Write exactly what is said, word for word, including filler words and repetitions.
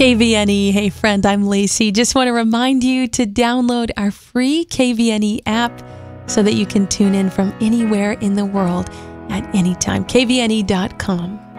K V N E. Hey friend, I'm Lacey. Just want to remind you to download our free K V N E app so that you can tune in from anywhere in the world at any time. K V N E dot com.